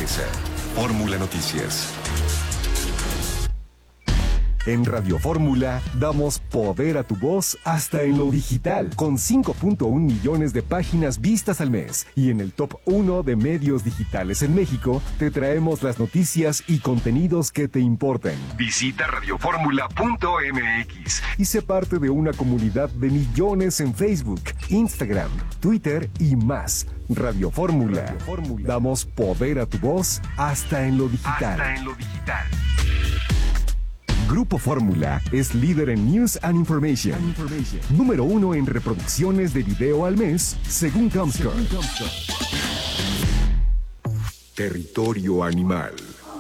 empieza Fórmula Noticias. En Radio Fórmula damos poder a tu voz hasta en lo digital, con 5.1 millones de páginas vistas al mes. Y en el top 1 de medios digitales en México, te traemos las noticias y contenidos que te importan. Visita radioformula.mx y sé parte de una comunidad de millones en Facebook, Instagram, Twitter y más. Radio Fórmula. Damos poder a tu voz hasta en lo digital. Grupo Fórmula es líder en News and Information. Número 1 en reproducciones de video al mes, según Comscore. Territorio animal.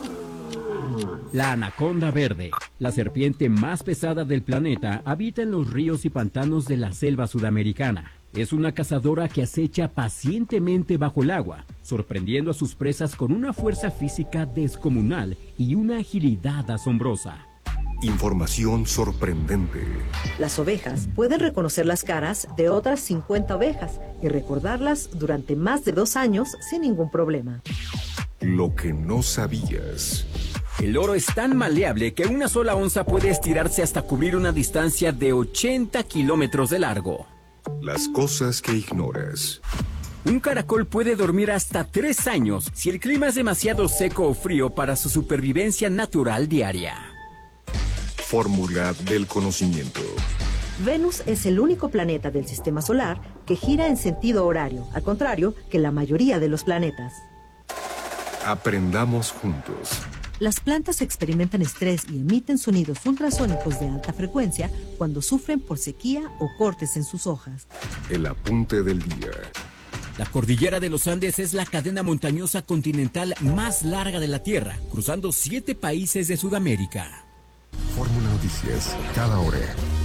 La anaconda verde, la serpiente más pesada del planeta, habita en los ríos y pantanos de la selva sudamericana. Es una cazadora que acecha pacientemente bajo el agua, sorprendiendo a sus presas con una fuerza física descomunal y una agilidad asombrosa. Información sorprendente. Las ovejas pueden reconocer las caras de otras 50 ovejas y recordarlas durante más de 2 años sin ningún problema. Lo que no sabías. El loro es tan maleable que una sola onza puede estirarse hasta cubrir una distancia de 80 kilómetros de largo. Las cosas que ignoras. Un caracol puede dormir hasta 3 años si el clima es demasiado seco o frío para su supervivencia natural diaria. Fórmula del conocimiento. Venus es el único planeta del sistema solar que gira en sentido horario, al contrario que la mayoría de los planetas. Aprendamos juntos. Las plantas experimentan estrés y emiten sonidos ultrasónicos de alta frecuencia cuando sufren por sequía o cortes en sus hojas. El apunte del día. La cordillera de los Andes es la cadena montañosa continental más larga de la Tierra, cruzando 7 países de Sudamérica. Fórmula Noticias, cada hora.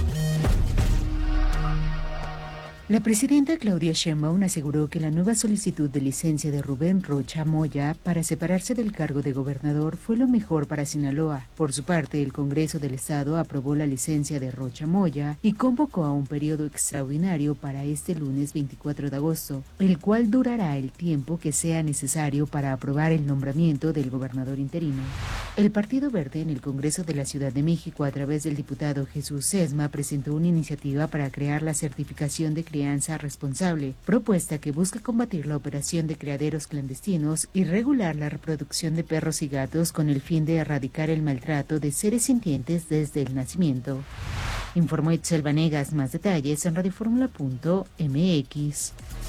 La presidenta Claudia Sheinbaum aseguró que la nueva solicitud de licencia de Rubén Rocha Moya para separarse del cargo de gobernador fue lo mejor para Sinaloa. Por su parte, el Congreso del Estado aprobó la licencia de Rocha Moya y convocó a un periodo extraordinario para este lunes 24 de agosto, el cual durará el tiempo que sea necesario para aprobar el nombramiento del gobernador interino. El Partido Verde en el Congreso de la Ciudad de México, a través del diputado Jesús Sesma, presentó una iniciativa para crear la certificación de crianza responsable, propuesta que busca combatir la operación de criaderos clandestinos y regular la reproducción de perros y gatos con el fin de erradicar el maltrato de seres sintientes desde el nacimiento. Informó Itzel Vanegas. Más detalles en radioformula.mx.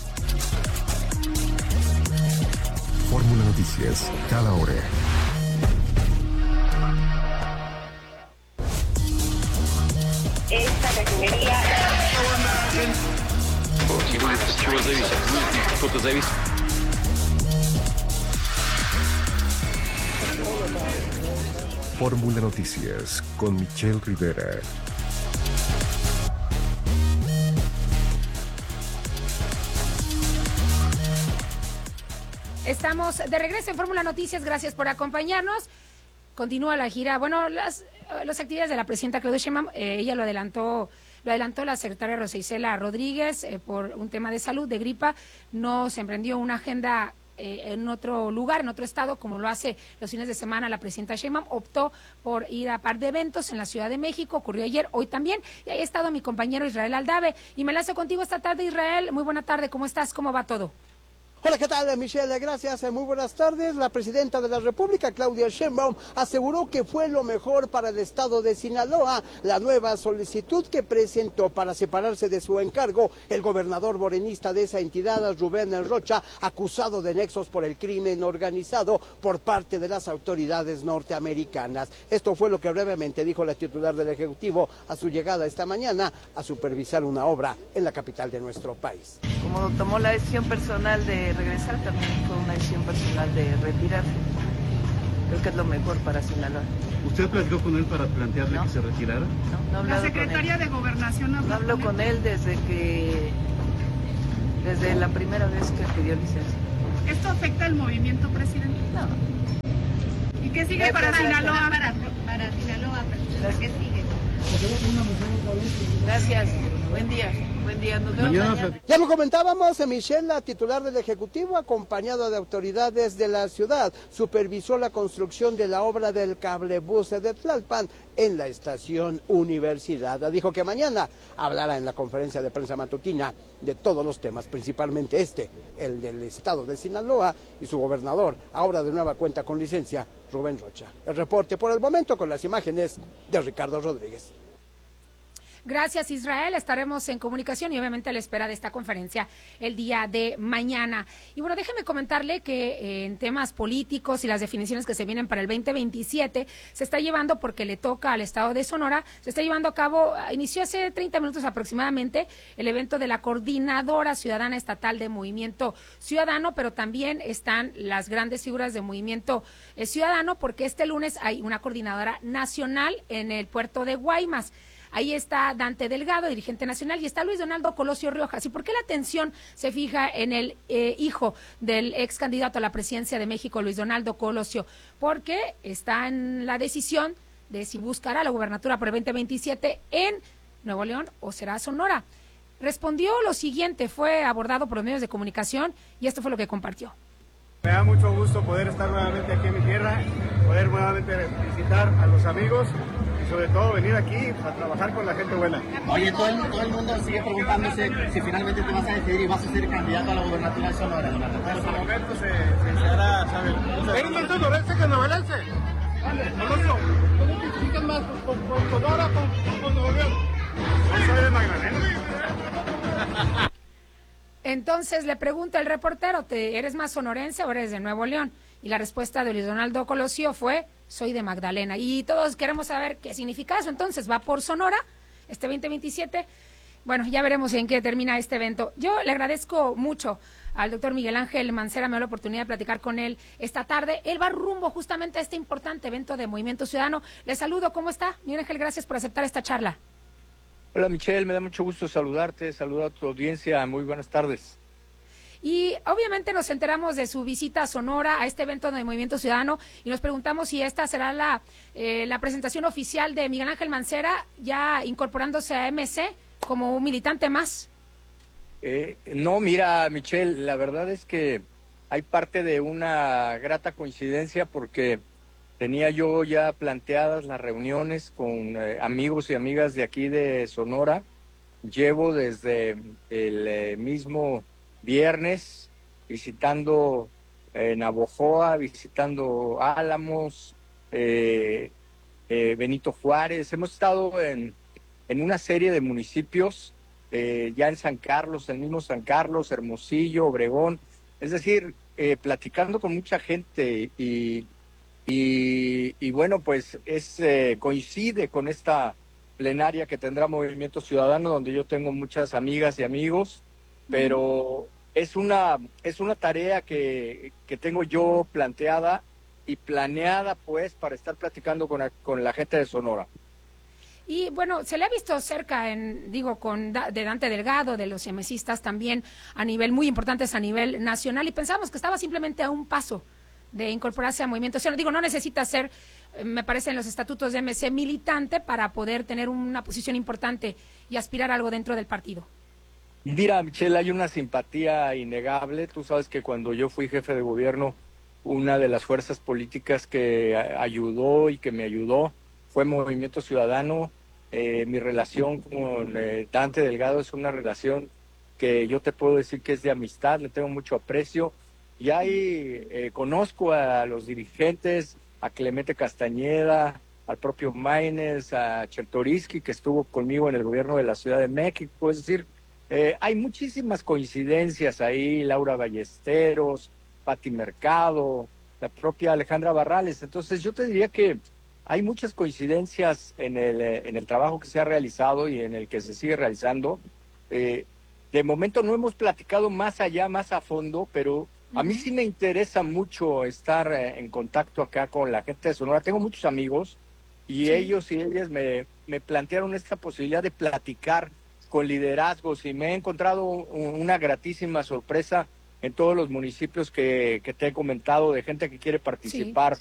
Fórmula Noticias, cada hora. Esta refinería... Fórmula Noticias con Michelle Rivera. Estamos de regreso en Fórmula Noticias, gracias por acompañarnos. Continúa la gira, bueno, las actividades de la presidenta Claudia Sheinbaum, ella lo adelantó la secretaria Rosa Isela Rodríguez por un tema de salud, de gripa. No se emprendió una agenda en otro lugar, en otro estado, como lo hace los fines de semana la presidenta Sheinbaum. Optó por ir a par de eventos en la Ciudad de México, ocurrió ayer, hoy también, y ahí ha estado mi compañero Israel Aldave. Y me enlazo contigo esta tarde, Israel. Muy buena tarde, ¿cómo estás? ¿Cómo va todo? Hola, ¿qué tal, Michelle? Gracias, muy buenas tardes. La presidenta de la República, Claudia Sheinbaum, aseguró que fue lo mejor para el estado de Sinaloa la nueva solicitud que presentó para separarse de su encargo el gobernador morenista de esa entidad, Rubén Rocha, acusado de nexos por el crimen organizado por parte de las autoridades norteamericanas. Esto fue lo que brevemente dijo la titular del Ejecutivo a su llegada esta mañana a supervisar una obra en la capital de nuestro país. Como tomó la decisión personal de regresar, también fue una decisión personal de retirarse. Creo que es lo mejor para Sinaloa. ¿Usted platicó con él para plantearle que se retirara? No La secretaria de Gobernación habló con él desde la primera vez que pidió licencia. ¿Esto afecta al movimiento, presidente? No. ¿Y qué sigue para Sinaloa? Para Sinaloa, ¿qué sigue? Gracias. Buen día. Nos vemos mañana. Ya lo comentábamos, Michelle, la titular del Ejecutivo, acompañada de autoridades de la ciudad, supervisó la construcción de la obra del cablebús de Tlalpan en la estación Universidad. Dijo que mañana hablará en la conferencia de prensa matutina de todos los temas, principalmente el del estado de Sinaloa y su gobernador, ahora de nueva cuenta con licencia, Rubén Rocha. El reporte por el momento con las imágenes de Ricardo Rodríguez. Gracias, Israel. Estaremos en comunicación y obviamente a la espera de esta conferencia el día de mañana. Y bueno, déjeme comentarle que en temas políticos y las definiciones que se vienen para el 2027 se está llevando, porque le toca al estado de Sonora, se está llevando a cabo, inició hace 30 minutos aproximadamente, el evento de la Coordinadora Ciudadana Estatal de Movimiento Ciudadano, pero también están las grandes figuras de Movimiento Ciudadano, porque este lunes hay una coordinadora nacional en el puerto de Guaymas. Ahí está Dante Delgado, dirigente nacional, y está Luis Donaldo Colosio Riojas. ¿Y por qué la atención se fija en el hijo del ex candidato a la presidencia de México, Luis Donaldo Colosio? Porque está en la decisión de si buscará la gubernatura por el 2027 en Nuevo León o será Sonora. Respondió lo siguiente, fue abordado por los medios de comunicación y esto fue lo que compartió. Me da mucho gusto poder estar nuevamente aquí en mi tierra, poder nuevamente visitar a los amigos y sobre todo venir aquí a trabajar con la gente buena. Oye, todo el mundo sigue preguntándose si finalmente te vas a decidir y vas a ser candidato a la gubernatura de Sonora. En este momento se hará saber. ¿Eres más sonorense que novelense? Colosio, ¿cómo te identificas más? ¿Con Sonora o con Nuevo León? Yo soy de Magdalena. Entonces le pregunta el reportero, ¿eres más sonorense o eres de Nuevo León? Y la respuesta de Luis Donaldo Colosio fue, soy de Magdalena. Y todos queremos saber qué significa eso. Entonces, ¿va por Sonora este 2027? Bueno, ya veremos en qué termina este evento. Yo le agradezco mucho al doctor Miguel Ángel Mancera, me dio la oportunidad de platicar con él esta tarde. Él va rumbo justamente a este importante evento de Movimiento Ciudadano. Le saludo, ¿cómo está? Miguel Ángel, gracias por aceptar esta charla. Hola Michelle, me da mucho gusto saludarte, saludar a tu audiencia, muy buenas tardes. Y obviamente nos enteramos de su visita a Sonora, a este evento de Movimiento Ciudadano, y nos preguntamos si esta será la presentación oficial de Miguel Ángel Mancera, ya incorporándose a MC como un militante más. No, mira Michelle, la verdad es que hay parte de una grata coincidencia porque tenía yo ya planteadas las reuniones con amigos y amigas de aquí de Sonora. Llevo desde el mismo viernes visitando Navojoa, visitando Álamos, Benito Juárez. Hemos estado en una serie de municipios, ya en San Carlos, el mismo San Carlos, Hermosillo, Obregón. Es decir, platicando con mucha gente y bueno, pues coincide con esta plenaria que tendrá Movimiento Ciudadano, donde yo tengo muchas amigas y amigos, pero es una tarea que tengo yo planteada y planeada pues para estar platicando con la gente de Sonora. Y bueno, se le ha visto cerca, de Dante Delgado, de los MCistas también, a nivel muy importantes a nivel nacional, y pensamos que estaba simplemente a un paso de incorporarse a Movimiento Ciudadano. No necesita ser, me parece en los estatutos de MC, militante para poder tener una posición importante y aspirar a algo dentro del partido. Mira, Michelle, hay una simpatía innegable. Tú sabes que cuando yo fui jefe de gobierno, una de las fuerzas políticas que ayudó y que me ayudó fue Movimiento Ciudadano. Mi relación con Dante Delgado es una relación que yo te puedo decir que es de amistad, le tengo mucho aprecio. Y ahí conozco a los dirigentes, a Clemente Castañeda, al propio Maínez, a Chertoriski, que estuvo conmigo en el gobierno de la Ciudad de México. Es decir, hay muchísimas coincidencias ahí, Laura Ballesteros, Pati Mercado, la propia Alejandra Barrales. Entonces yo te diría que hay muchas coincidencias en el trabajo que se ha realizado y en el que se sigue realizando. De momento no hemos platicado más allá, más a fondo, pero a mí sí me interesa mucho estar en contacto acá con la gente de Sonora. Tengo muchos amigos y ellos y ellas me plantearon esta posibilidad de platicar con liderazgos y me he encontrado una gratísima sorpresa en todos los municipios que te he comentado, de gente que quiere participar